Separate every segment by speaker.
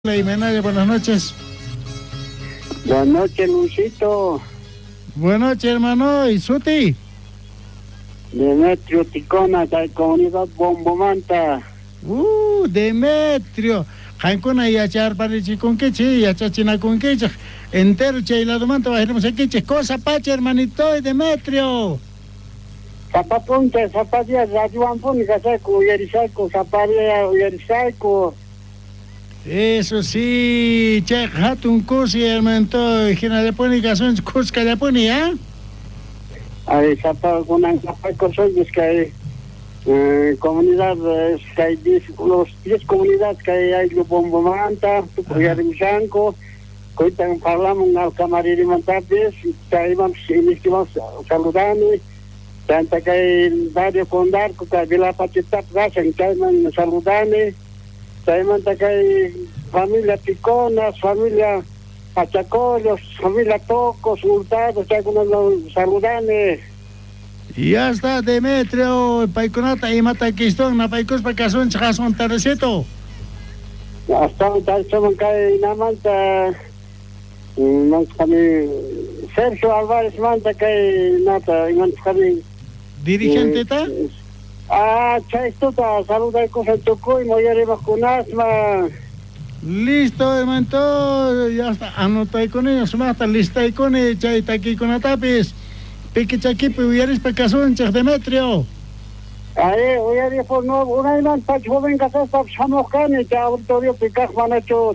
Speaker 1: La Imenaria, buenas noches.
Speaker 2: Buenas noches, Luisito.
Speaker 1: Buenas noches, hermano. ¿Y Suti?
Speaker 2: Demetrio Ticona, de comunidad Bombomanta.
Speaker 1: Demetrio. Hankuna yachar parichi con quechi, yachachina con quechi. Entero che y la domanta bajemos aquí, cosa pache, hermanito, Demetrio.
Speaker 2: Zapapunte, zapatia, zajuan punica, saco, uyerisaco, zapatia, uyerisaco.
Speaker 1: Eso sí, che, hatun kusi, hermanito, hijina de punica, son cusca de punia.
Speaker 2: Ahí, zapa, con un zapaco, soy que comunidad, que hay 10 comunidades que hay de Bombomanta, Uyerisanco, que hoy hablamos en el camarín Montapes, que íbamos saludando. Tanta que hay varios condarcos, que hay la pachita plaza, que hay saludando. También que hay familia Piconas, familia Pachacolos, familia Tocos, Hurtados, que hay unos saludanes.
Speaker 1: Y ya está, Demetrio, Paiconata y Mataquistón, Napaicos Pacazón, Chazón, Tarecito.
Speaker 2: Hasta ahora somos que hay una manta, Sergio Álvarez manta que hay nata, y
Speaker 1: ¿Dirigente está?
Speaker 2: Chaistota, saluda con el Tocoy, Moyere Bacunasma.
Speaker 1: Listo, hermano, ya está. Anota con ellos, mata, lista y con ella, chaita aquí con Atapis. Pique chaquipe, huyeres pecazón, Chas Demetrio.
Speaker 2: Ahí, huyere por no, una y más, Pacho, venga, hasta Samocane, que auditorio Picaj, Manacho,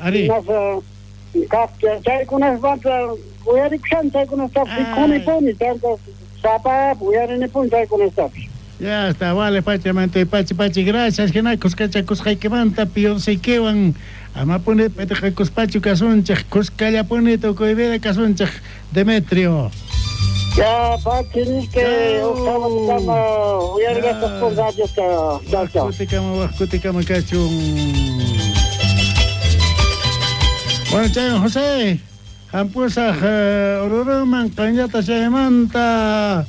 Speaker 2: Chay con las bandas, huyere Chan, Chay con esta Picone Pony, tanto Zapa, huyere Nepun, Chay con esta.
Speaker 1: Ya está, vale, Pachamante, Pachi, gracias, que na, cuscachacos, Jaikemanta, Pio, se quevan, ama pone, petejacos, Pachu, Casonchach, Cuscaya, pone, Tocoibera, Casonchach, Demetrio.
Speaker 2: Ya, Pachi, ni que, huyere gastos por radios, chao.
Speaker 1: Cuticama, cachun. Bueno, Chayo José, Ampusa, Ororuman, Cañata, Chaymanta.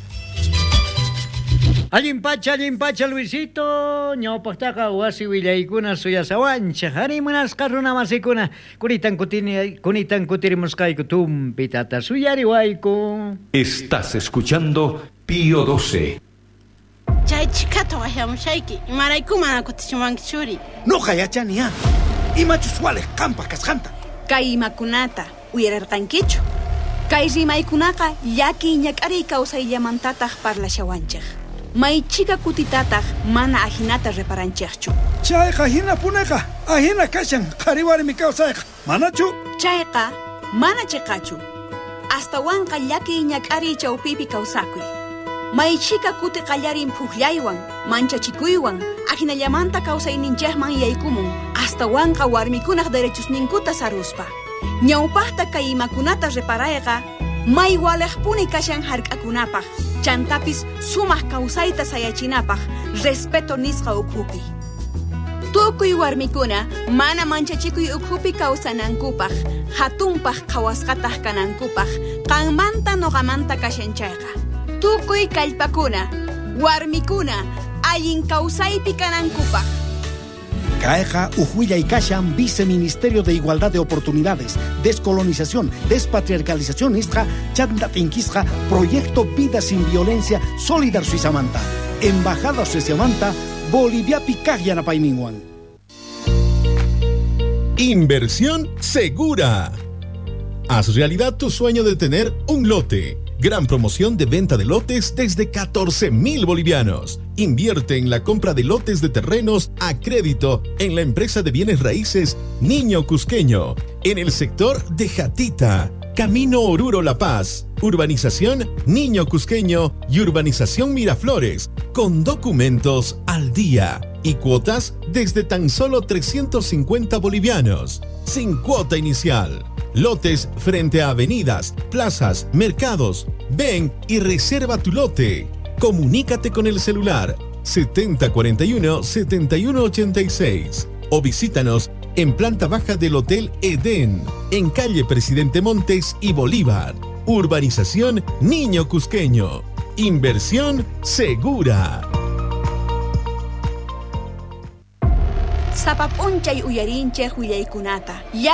Speaker 3: Allimpacha, Luisito, ñawpaqtaqa wasi willaykuna suyasawanchaq. Harimunas qarruna masikuna, kunitan kutirimusqayku tumpitata suyariwayku.
Speaker 4: Estás escuchando Pío 12.
Speaker 5: Chay chikata wahamushayki, imaraykumana kutichimankichuri.
Speaker 6: Noqa yachaniya, imachus wale qampa kasqanta.
Speaker 7: Kay imakunata uyararqankichu. Kay rimaykunaqa llaki ñak'ari kawsayllamantataq parlashawanchaq. Maychika kutitataq mana ahinata reparanchaqchu.
Speaker 6: Chayqa hina punaqa, ahina kashan qhariwarmi kawsayqa, manachu?
Speaker 7: Chayqa mana chiqachu. Astawanqa llaki ñak'ari chawpipi kawsakuy. Maychika kuti qallarin phuqllaywan, manchachikuywan, ahinallamanta kawsayninchaqman yaykumun. Astawanqa warmikunaq derechosninkuta saruspa. Ñawpaqta kay imakunata reparayqa, may waleqpuni kashan hark'akunapaq. Chantapis sumaq kawsayta sayachinapaq, respeto nisqa ukhupi. Tukuy warmikuna mana manchachikuy ukhupi kawsanankupaq, hatunpaq qhawasqataq kanankupaq, qanmanta noqamanta kashanchayqa. Tukuy kallpakuna, warmikuna, allin kawsaypi kanankupaq.
Speaker 6: Kayqa ujuillay kashan Viceministerio de Igualdad de Oportunidades, Descolonización, Despatriarcalización isqa, Chandatinquisqa, Proyecto Vida Sin Violencia, Solidar Suizamanta, Embajada Suizamanta, Bolivia Picayanapaiminuan.
Speaker 8: Inversión segura. Haz realidad tu sueño de tener un lote. Gran promoción de venta de lotes desde 14,000 bolivianos. Invierte en la compra de lotes de terrenos a crédito en la empresa de bienes raíces Niño Cusqueño, en el sector de Jatita, Camino Oruro La Paz, Urbanización Niño Cusqueño y Urbanización Miraflores, con documentos al día y cuotas desde tan solo 350 bolivianos, sin cuota inicial. Lotes frente a avenidas, plazas, mercados. Ven y reserva tu lote. Comunícate con el celular 7041-7186 o visítanos en planta baja del Hotel Edén, en calle Presidente Montes y Bolívar. Urbanización Niño Cusqueño. Inversión segura.
Speaker 7: Sapapunchay uyarinchej willaykunata.